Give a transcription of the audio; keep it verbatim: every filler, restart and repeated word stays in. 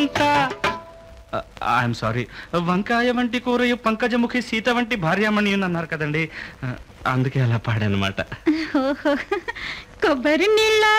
I'm sorry, వంకాయ వంటి కూరయు పంకజముఖి సీత వంటి భార్యామణి అన్నారు కదండి, అందుకే అలా పాడనమాట. కొబ్బరి నీళ్ళ